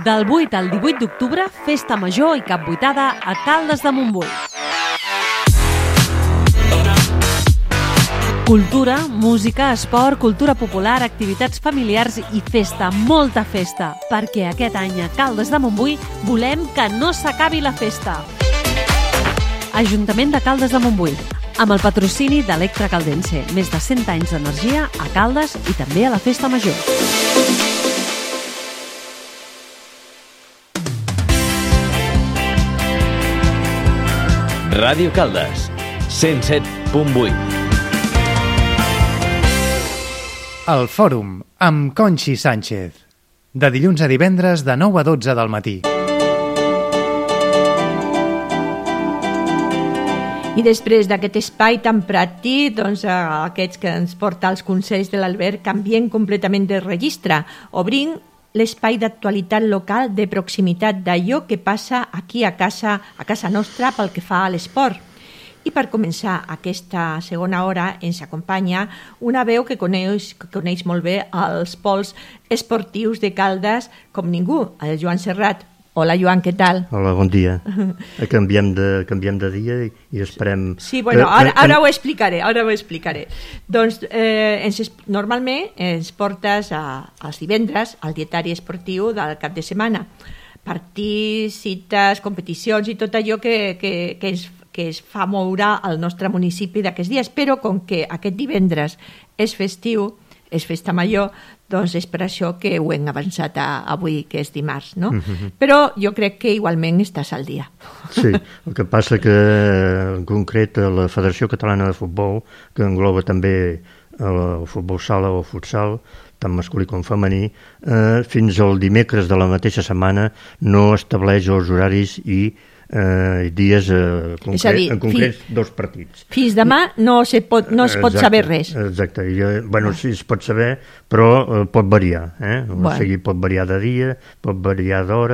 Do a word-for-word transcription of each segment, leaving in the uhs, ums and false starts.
Del vuit al divuit d'octubre, Festa Major i Capbuitada a Caldes de Montbui. Cultura, música, esport, cultura popular, activitats familiars i festa, molta festa, perquè aquest any a Caldes de Montbui volem que no s'acabi la festa. Ajuntament de Caldes de Montbui, amb el patrocini d'Electra Caldense, més de cent anys d'energia a Caldes i també a la Festa Major. Ràdio Caldes, cent set punt vuit. El Fòrum, amb Conxi Sánchez. De dilluns a divendres, de nou a dotze del matí. I després d'aquest espai tan pràctic, doncs, aquests que ens porta els consells de l'Albert, canviem completament de registre. Obrim l'espai d'actualitat local de proximitat d'allò que passa aquí a casa, a casa nostra pel que fa a l'esport. I per començar aquesta segona hora ens acompanya una veu que coneix, que coneix molt bé els pols esportius de Caldes com ningú, el Joan Serrat. Hola, Joan, què tal? Hola, bon dia. Canviem de, canviem de dia i, i esperem... Sí, bueno, ara, ara ho explicaré, ara ho explicaré. Doncs eh, ens, normalment ens portes a, als divendres al dietari esportiu del cap de setmana. Partits, cites, competicions i tot allò que, que, que ens que es fa moure al nostre municipi d'aquests dies, però com que aquest divendres és festiu, és festa major, doncs és per això que ho hem avançat a avui, que és dimarts, no? Mm-hmm. Però jo crec que igualment estàs al dia. Sí, el que passa que en concret la Federació Catalana de Futbol, que engloba també el futbol sala o futsal, tant masculí com femení, eh, fins al dimecres de la mateixa setmana no estableix els horaris i Eh, dies eh, concret, dir, en concret fins, dos partits. Fins demà no, se pot, no es pot exacte, saber res. Exacte. I, bueno, sí, es pot saber, però eh, pot variar. Eh? O bueno. sigui, pot variar de dia, pot variar d'hora.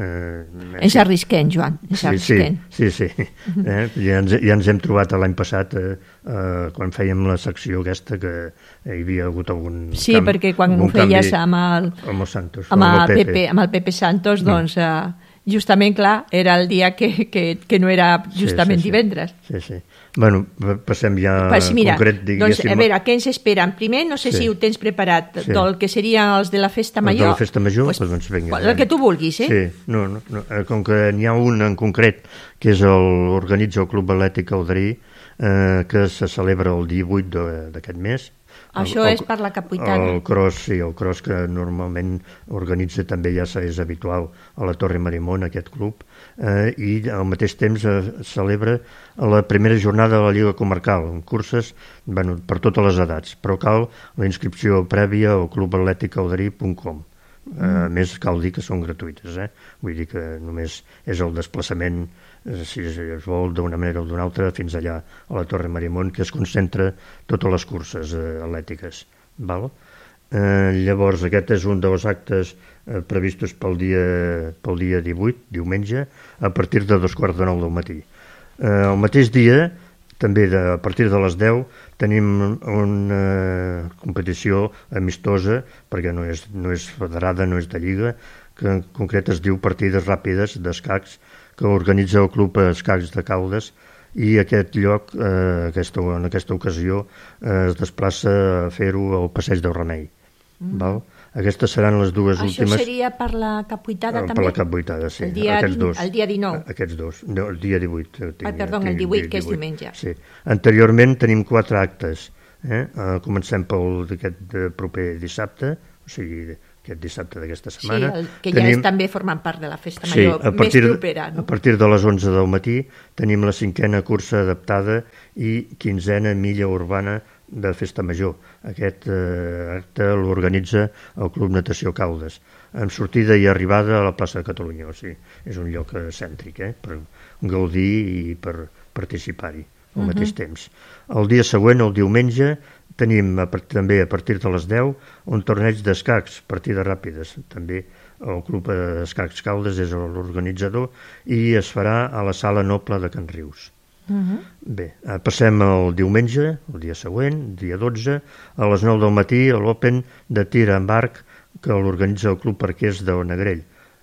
Eh, ens arrisquem, Joan. Ens sí, arrisquem. Sí, sí. sí. eh? ja, ens, ja ens hem trobat l'any passat eh, eh, quan fèiem la secció aquesta que hi havia hagut algun Sí, canvi, perquè quan ho feies amb el, amb el Santos, amb, amb, el el Pepe. Pepe, amb el Pepe Santos, doncs... Eh, justament, clar, era el dia que, que, que no era justament sí, sí, sí. divendres. Sí, sí. Bueno, passem ja pues mira, concret, diguéssim... Doncs, a veure, què ens esperen? Primer, no sé sí. si ho tens preparat, sí. del que serien els de la Festa Major. Els de la Festa Major, pues, doncs vinga. El que tu vulguis, eh? Sí, no, no, no. Com que n'hi ha un en concret, que és el organitza el Club Atlètic Cauderí, eh, que se celebra el divuit d'aquest mes. Això el, el, és per la Capbuitada. El cross, sí, el cross que normalment organitza també ja és habitual a la Torre Marimón, aquest club, eh, i al mateix temps eh, celebra la primera jornada de la Lliga Comarcal, amb curses bueno, per totes les edats, però cal la inscripció prèvia al club atlètic cauderí punt com. Mm. A més, cal dir que són gratuïtes, eh? Vull dir que només és el desplaçament, eh, si es vol, d'una manera o d'una altra, fins allà a la Torre Marimón, que es concentra totes les curses eh, atlètiques. Val? Eh, llavors, aquest és un dels actes eh, previstos pel dia, pel dia divuit, diumenge, a partir de dos quarts de nou del matí. Eh, el mateix dia, també de, a partir de les deu, tenim una competició amistosa, perquè no és, no és federada, no és de lliga, que en concret es diu Partides Ràpides d'Escacs, que organitza el Club Escacs de Caldes, i aquest lloc, eh, aquesta, en aquesta ocasió, eh, es desplaça a fer-ho al Passeig del Remei. Mm. Val? Aquestes seran les dues Això últimes... Això seria per la Capbuitada també? Per la Capbuitada, sí. El dia, aquests dos. El dia dinou? Aquests dos. No, el dia divuit. Tinc, Ai, perdó, el divuit, que és diumenge. Sí. Anteriorment tenim quatre actes. Eh? Uh, comencem pel d'aquest proper dissabte, o sigui, aquest dissabte d'aquesta setmana. Sí, el, que tenim... ja és també formant part de la Festa Major, sí, partir, més propera. No? A partir de les onze del matí tenim la cinquena cursa adaptada i quinzena milla urbana de Festa Major. Aquest eh, acte l'organitza el Club Natació Caldes, amb sortida i arribada a la plaça de Catalunya. O sigui, és un lloc cèntric, eh, per gaudir i per participar-hi al uh-huh. mateix temps. El dia següent, el diumenge, tenim a, també a partir de les deu un torneig d'escacs, partides ràpides. També el Club Escacs Caldes és l'organitzador i es farà a la Sala Noble de Can Rius. Uh-huh. Bé, passem al diumenge, el dia següent, dia dotze, a les nou del matí, a l'Open de tir amb arc que l'organitza el Club Arquers de Onegrell.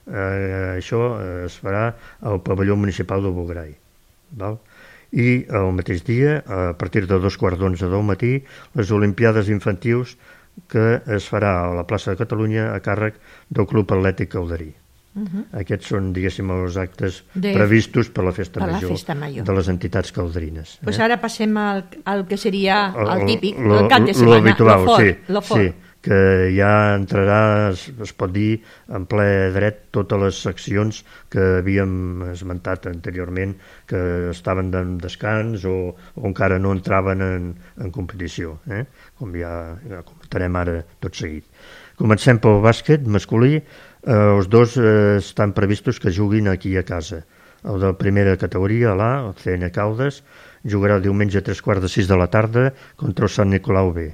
Eh, això es farà al pavelló municipal del Bograi. Val? I el mateix dia, a partir de dos quarts d'onze del matí, les Olimpiades Infantils que es farà a la plaça de Catalunya a càrrec del Club Atlètic Calderí. Uh-huh. Aquests són, diguéssim, els actes de... previstos per la festa, per major, la festa major de les entitats calderines. Pues eh? Ara passem al, al que seria el, el típic, lo, el cap de setmana, habitual, lo fort, sí, lo fort. Sí, que ja entrarà, es, es pot dir, en ple dret totes les seccions que havíem esmentat anteriorment, que estaven de descans o, o encara no entraven en, en competició, eh? Com ja, ja comentarem ara tot seguit. Comencem pel bàsquet masculí. Eh, els dos eh, estan previstos que juguin aquí a casa. El de primera categoria, l'A, el C N Caldes, jugarà el diumenge a tres quarts de sis de la tarda contra el Sant Nicolau B.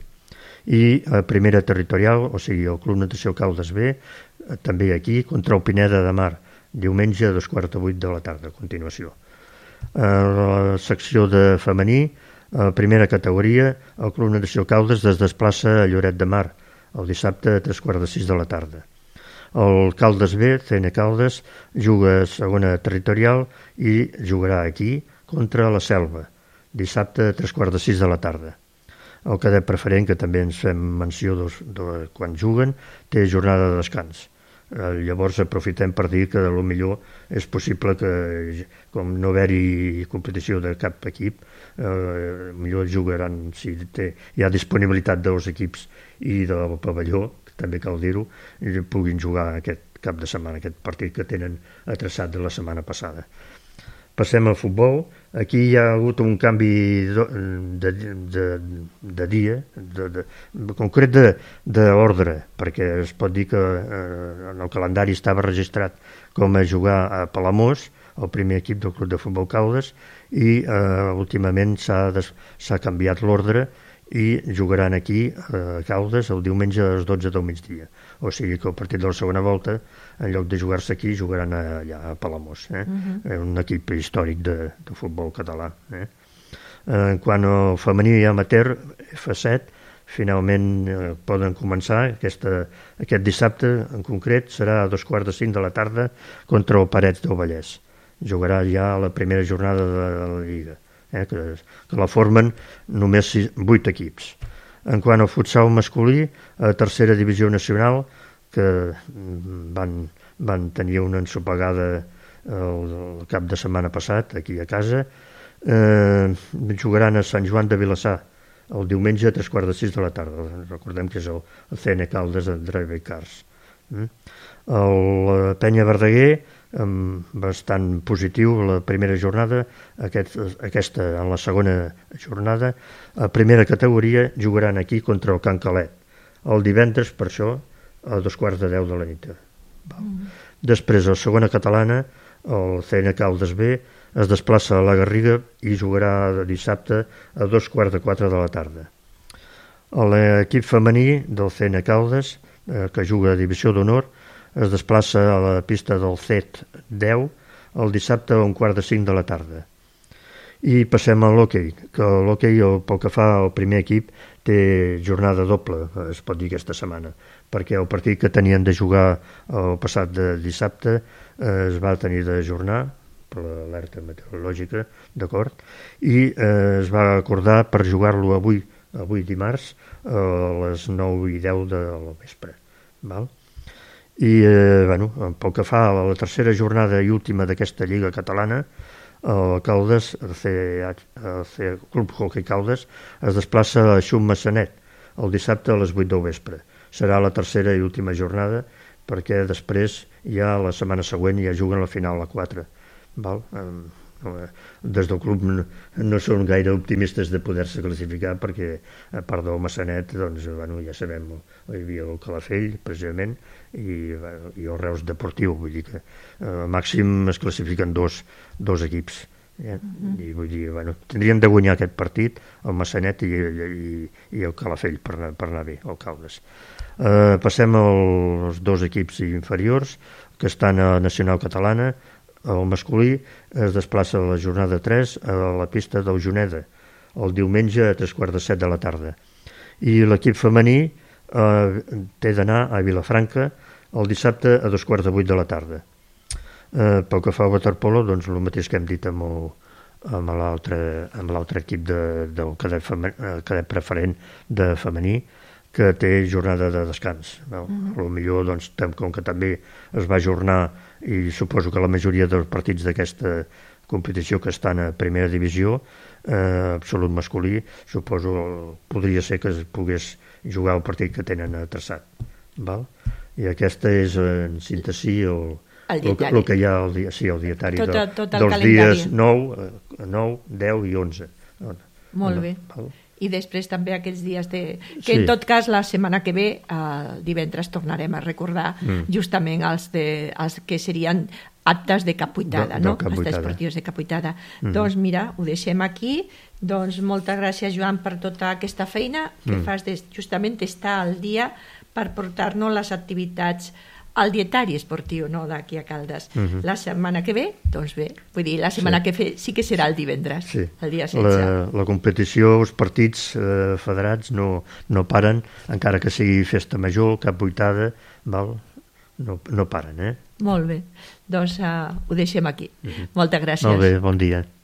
I a primera territorial, o sigui, el Club Natació Caldes B, eh, també aquí, contra el Pineda de Mar, diumenge a dos quarts de vuit de la tarda, a continuació. Eh, la secció de femení, a primera categoria, el Club Natació Caldes es desplaça a Lloret de Mar, el dissabte a tres quarts de sis de la tarda. El Caldes B, C N Caldes, juga a segona territorial i jugarà aquí contra la Selva, dissabte a tres quarts de sis de la tarda. El cadet preferent, que també ens fem menció de, de quan juguen, té jornada de descans. Eh, llavors aprofitem per dir que lo millor és possible que, com no haver-hi competició de cap equip, eh, millor jugaran, si té, hi ha disponibilitat dels equips i del pavelló, que també cal dir-ho, i puguin jugar aquest cap de setmana, aquest partit que tenen atreçat de la setmana passada. Passem al futbol. Aquí hi ha hagut un canvi de, de, de, de dia, de, de, concret d'ordre, perquè es pot dir que eh, en el calendari estava registrat com a jugar a Palamós, el primer equip del Club de Futbol Caldes, i eh, últimament s'ha canviat l'ordre i jugaran aquí a Caldes el diumenge a les dotze del migdia. O sigui que el partit de la segona volta, en lloc de jugar-se aquí, jugaran allà a Palamós. Eh? Uh-huh. Un equip històric de, de futbol català. Eh? En quant al femení i amateur, F set, finalment eh, poden començar. Aquesta, aquest dissabte, en concret, serà a dos quarts de cinc de la tarda contra el Parets del Vallès. Jugarà ja a la primera jornada de la Lliga. Eh, que, que la formen només vuit equips. En quant al futsal masculí, a tercera divisió nacional, que van, van tenir una ensopegada el, el cap de setmana passat, aquí a casa, eh, jugaran a Sant Joan de Vilassar, el diumenge a tres quarts de sis de la tarda. Recordem que és el, el C N Caldes de Drive Cars. Mm? El Penya Verdaguer, bastant positiu la primera jornada, aquest, aquesta en la segona jornada, a primera categoria jugaran aquí contra el Can Calet, el divendres, per això, a dos quarts de deu de la nit. Mm. Després, a la segona catalana, el C N Caldes B es desplaça a la Garriga i jugarà dissabte a dos quarts de quatre de la tarda. L'equip femení del C N Caldes, eh, que juga a Divisió d'Honor, es desplaça a la pista del C E T deu el dissabte a un quart de cinc de la tarda. I passem a l'hoquei, que l'hoquei, pel que fa al primer equip, té jornada doble, es pot dir aquesta setmana, perquè el partit que tenien de jugar el passat de dissabte eh, es va tenir d'ajornar per l'alerta meteorològica, d'acord, i eh, es va acordar per jugar-lo avui, avui dimarts, a les nou i deu del vespre. Val? I, eh, bueno, pel que fa a la tercera jornada i última d'aquesta Lliga Catalana, el Caldes, el, C, el C, Club Hockey Caldes, es desplaça a Xum Massanet el dissabte a les vuit del vespre. Serà la tercera i última jornada, perquè després ja la setmana següent ja juguen la final a quatre. Val? Des del club no, no són gaire optimistes de poder-se classificar, perquè a part del Massanet, doncs, bueno, ja sabem, hi havia el Calafell, precisament, i, i el Reus Deportiu, vull dir que eh, màxim es classifiquen dos, dos equips. Eh? Uh-huh. I vull dir, bueno, tindrien de guanyar aquest partit, el Massanet i, i, i el Calafell, per anar, per anar bé, el Caldes. Eh, passem als dos equips inferiors, que estan a Nacional Catalana. El masculí es desplaça a la jornada tres a la pista del Juneda, el diumenge a tres quarts de set de la tarda. I l'equip femení eh, té d'anar a Vilafranca el dissabte a dos quarts de vuit de la tarda. Eh, pel que fa al waterpolo, doncs el mateix que hem dit amb el, amb l'altre equip de, del cadet, femen, cadet preferent de femení, que té jornada de descans. No? Uh-huh. A lo millor, doncs, com que també es va ajornar, i suposo que la majoria dels partits d'aquesta competició que estan a primera divisió, eh, absolut masculí, suposo podria ser que es pogués jugar el partit que tenen traçat. Val? I aquesta és, en síntesi, el, el, el, el que hi ha al dia, sí, el dietari tot, de, tot el dels calendari. Dies nou, deu i onze. Molt no, bé. Val? I després també aquells dies de... que sí. En tot cas la setmana que ve, el divendres, tornarem a recordar mm. justament els, de, els que serien actes de capuitada, de, no? De actes esportius de capuitada. Mm. Doncs mira, ho deixem aquí. Doncs moltes gràcies, Joan, per tota aquesta feina que mm. fas de, justament estar al dia per portar-nos les activitats al dietari esportiu, no?, d'aquí a Caldes. Uh-huh. La setmana que ve, doncs bé, vull dir, la setmana sí. que ve sí que serà el divendres, sí. el dia setze. La, la competició, els partits eh, federats no, no paren, encara que sigui festa major, cap vuitada, val? No, no paren, eh? Molt bé, doncs uh, ho deixem aquí. Uh-huh. Moltes gràcies. Molt bé, bon dia.